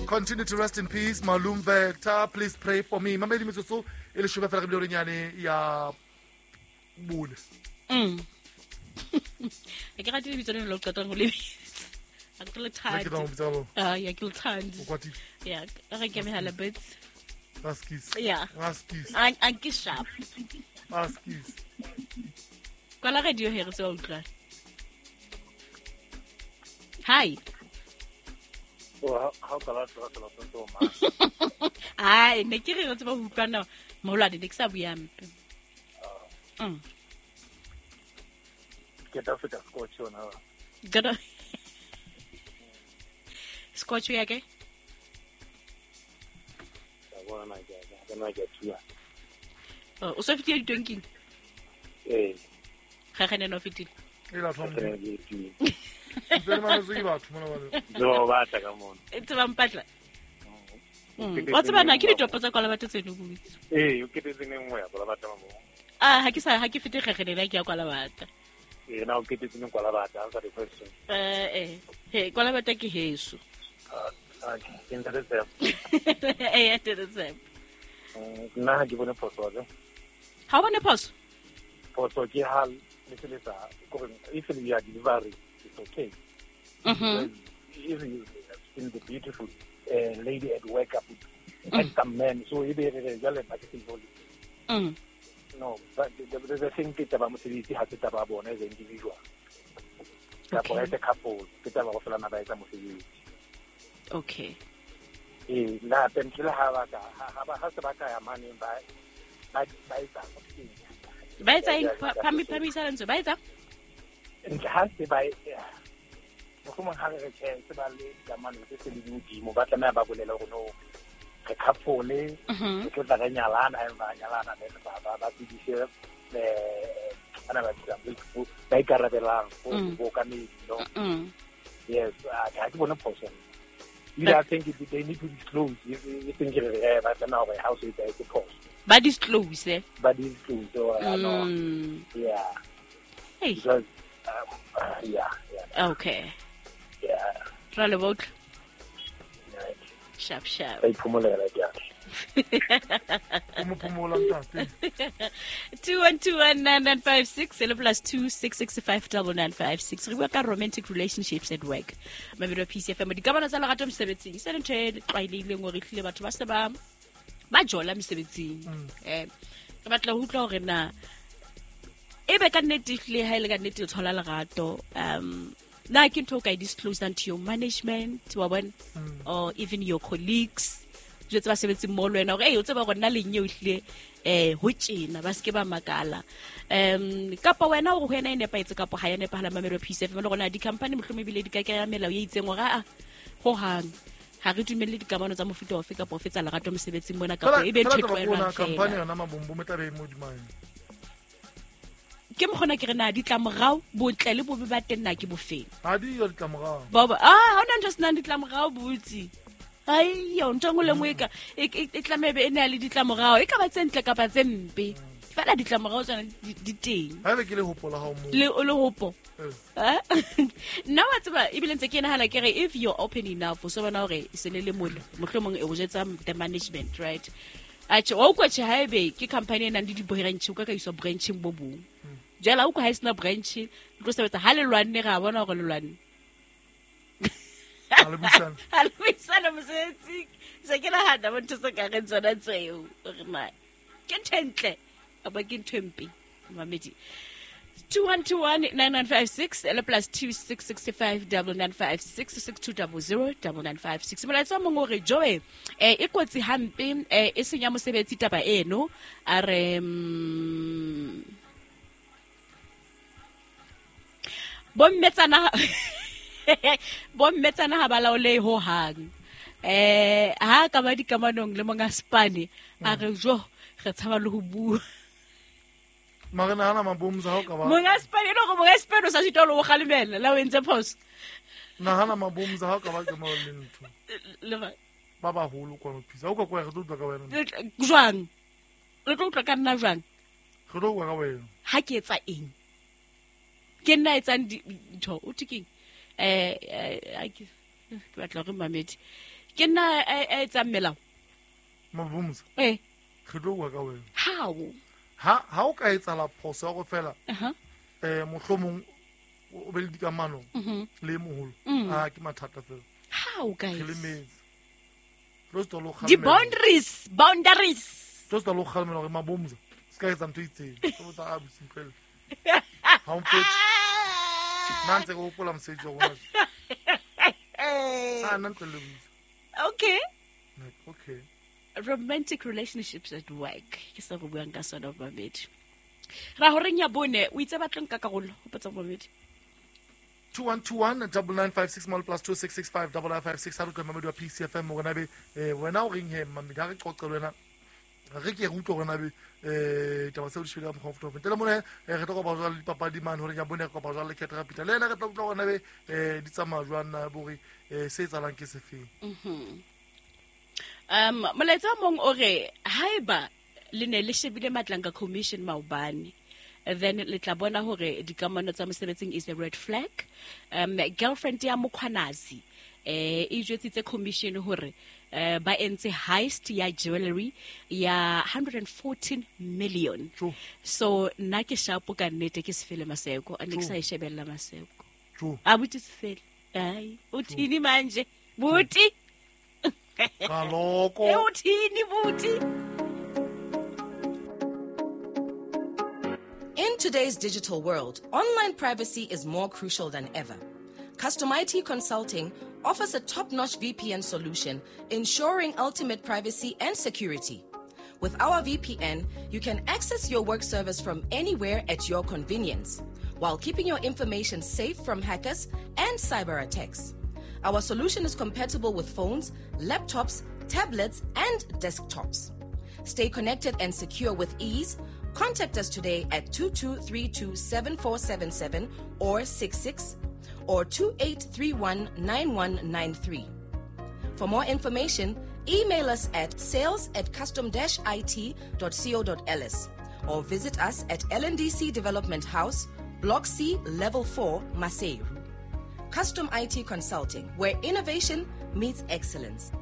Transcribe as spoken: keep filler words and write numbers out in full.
continue to rest in peace, Malum Vector. Please pray for me. Mamedi metsotso e le shome fela ke nyane ya bule. Mm. I can't tell you something look at on living. I feel tired. Ah, yeah, I feel tired. Yeah, I can me a bit. Raskis. Yeah. Raskis. I I get sharp. Raskis. Qual radio here so ultra? Hi. Oh, how can I trust so much? Ai, ne ke re go tseba ho utlwana molwane de ke sa buyampe. Mm. Get off with a scotch on her. Get off. Scotch ya ke? I want to get, I don't get to. Oh, o so fitile drinking. Eh. Ga gane no fitile. Ela thombe. Definitely. Then man zo iba thuma na No, ba ta ka mona. E tseba mpatla. Mm. Wa tseba na ke ditopo tsa kwala batho tseno butsi. Eh, o ke tse nngwe ya kwala batho mo. Ah, ha ke sa ha ke fite kgegelela ke ya kwala batho. Eh, na o ke tse nngwe kwala batho, answer the question. Eh eh. He kwala batho ke heso. Ah, ke interesse. Eh, it is it. Na ha ke bone photo tse. Ha bone photo? Photo ke ha le se le sa go if you are delivery it's okay. Mhm. Even in the beautiful uh, lady at work up and some men so e be re jale ba ke tsole. Mm. No, but the the, the thing ke taba mosebetsi ha se taba bona as individual. Ka bona the couple ke taba go fela na ba etsa mosebetsi. Okay. Eh, la pentile ha ba ka ha ba ha se ba ka ya mane ba ba ba etsa mosebetsi. Ba etsa eng pami pami sa ntse ba etsa? Ha se ba go mo ha re ke se ba le ka mane se se le dimo ba tla ba bolela go no re couple ke tla ga nyalana ba nyalana le ba ba ba tshedise eh ana ba tsa ba ikarabelang go go ka me no. Yes, I don't want to post it. You I think it, they need to disclose. You, you think it is uh, now a house is a post. But disclose, eh? But disclose, so I mm. know. Yeah. Hey. Because, um, uh, yeah, yeah. Okay. Yeah. Try the vote. Right. Sharp, sharp. Hey, pumule like that. Two one two one nine nine five six plus two six six five double nine five six. We work on romantic relationships at work. Maybe the P C F M. The governor sa lagato msebetsing. Se ntse twaile ngo re tlile batho ba se ba ba jola msebetsing. Eh ke batla ho utlwa hore na ebe ka nnete tlile ha ile ka nnete tshola lerato um na ke ntho ka disclose unto your management wa bona or even your colleagues. Je tsa sebetsi mo lwena gore eh o tseba gore nna le nyo hlile eh ho tjena ba ske ba makala um kapa wena o go hena ene pa itse kapa ha ya ne phala mamelo P C F mo le gona di company mohlome bile di ka kera melao ye itseng gore a go hang ha re dumelle di kamano tsa mofuta ofe kapa ofe tsa lerato mosebetsing mona kapa e be ntho e bona company yona mabombo metabe mo dimang ke mo gona ke re na di tlamorao botle le bobe ba teng na ke bofeng ha di yo di tlamorao baba ah hona ntse sna di tlamorao botsi ai yo ntango le moeka e tlamebe ene le ditlamorao e ka ba tsentle ka ba tsempe fela ditlamorao tsana di teng ha be ke le hopola ha mo le le hopo eh na wa tseba e bile ntse ke nahana ke re if you're open enough so bana hore se le le mole mohlomong e o jetsa the management right ache wa uko che haebe ke company ena ndi di branch o ka ka iso branching bo bong jela uko ha isna branch tlo sebetsa ha le lwane ga bona gore le lwane Albisan. Albisan mosetse. Se ke la hada mo ntse ka re tsona tseo re ma. Ke ntentle. Aba ke nthempe. Mamedi. two one two one nine nine five six L plus two six six five double nine five six six two double zero double nine five six. Mola tsa mo ngore joe eh e kotsi hampe eh e senya mosebetsi taba eno a re bommetsana bommetsana ha ba laole ho hang eh ha ka ba di kamanong le monga spane a re jo re tshaba le ho bua magana hana mabomza ha ka ba monga spane no go monga spane sa sitolo go galemela la o entse phoso na hana mabomza ha ka ba ke mo le ntho le ba ba ba holo kwa no pisa o ka kwa re tlo ka wena jwang le tlo tla ka nna jwang re tlo ka wena ha ke etsa eng ke nna etsang ntho o tikeng eh a ke batla re mamedi ke nna e tsa melao Mabumza eh re tlo bua ka wena how ha ha o ka etsala phoso ya go fela uh-huh eh mohlomong o be le dikamano mhm le moholo Mm. a ke mathata fela how ke le guys metsi lo sto lo the boundaries boundaries lo sto lo khalmela gore Mabumza ska etsa ntho itseng o botsa a busimphele ha o mpotse nantse go pola mosedi wa gona ah nna ntlo le butsa okay okay romantic relationships at work ke sa go buang ka sona babedi ra ho reng ya bone o itse batleng ka karolo go patsa babedi two one two one nine nine five six mal plus two six six five nine nine five six ha re tlo mamedi wa P C F M go na be eh wena o reng he mamedi ha re qoqele wena re ke rutlo go na be eh taba se o dishwela mo comfortable tele mona re tlo go ba jwa le papadi man hore ya bone go ba jwa le ketra pita le ena re tlo go na be eh di tsama jwana bore eh se tsalang ke se feng mhm um molaetsa mong o re haiba le ne le shebile matlanka commission maobane then le tla bona hore dikamano tsa mosebetsing is a red flag um girlfriend ya mokhwanazi eh e jwetsitse commission hore eh ba entse heist ya jewelry ya one hundred fourteen million True. so nna ke shapo ka nnete ke sefele maseko a ne ke sa e shebella maseko True. a buti sefele ai uthini manje buti kaloko e uthini buti. In today's digital world, online privacy is more crucial than ever. Custom I T Consulting offers a top-notch V P N solution, ensuring ultimate privacy and security. With our V P N, you can access your work service from anywhere at your convenience, while keeping your information safe from hackers and cyber attacks. Our solution is compatible with phones, laptops, tablets, and desktops. Stay connected and secure with ease. Contact us today at two two three two seven four seven seven or six six or two eight three one nine one nine three. For more information, email us at sales at custom dash it dot co dot l s or visit us at L N D C Development House, Block C, Level four, Maseru. Custom I T Consulting, where innovation meets excellence.